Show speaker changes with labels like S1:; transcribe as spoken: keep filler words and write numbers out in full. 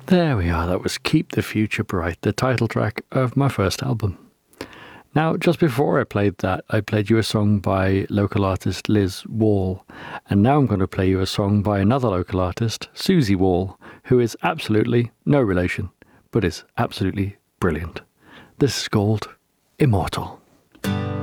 S1: There we are, that was Keep the Future Bright, the title track of my first album. Now, just before I played that, I played you a song by local artist Liz Wall, and now I'm going to play you a song by another local artist, Susie Wall, who is absolutely no relation, but is absolutely brilliant. This is called Immortal.